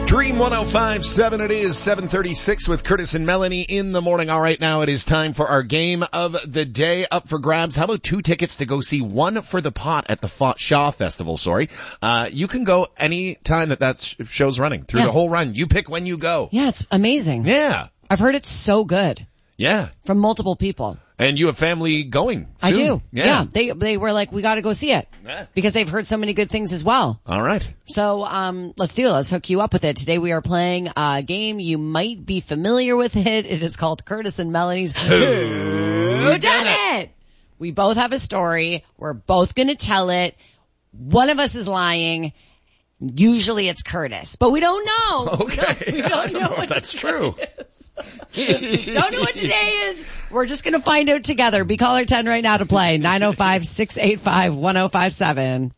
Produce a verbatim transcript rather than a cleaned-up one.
Dream one oh five point seven, it is seven thirty-six with Curtis and Melanie in the morning. All right, now it is time for our game of the day up for grabs. How about two tickets to go see One for the Pot at the Fa- Shaw Festival, sorry. Uh, you can go any time that that show's running, through yeah. the whole run. You pick when you go. Yeah, it's amazing. Yeah. I've heard it's so good. Yeah. From multiple people. And you have family going soon. I do. Yeah. yeah. They they were like, we got to go see it. Yeah. Because they've heard so many good things as well. All right. So, um, let's do it. Let's hook you up with it. Today we are playing a game. You might be familiar with it. It is called Curtis and Melanie's Who Done It? We both have a story. We're both going to tell it. One of us is lying. Usually it's Curtis, but we don't know. Okay. We don't, we don't, I don't know, know what if that's true. Don't know what today is. We're just going to find out together. Be caller ten right now to play. nine oh five, six eight five, one oh five seven.